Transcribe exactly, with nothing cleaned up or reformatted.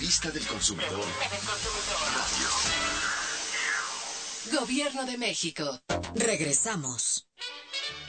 Revista del Consumidor. Radio. Gobierno de México. Regresamos.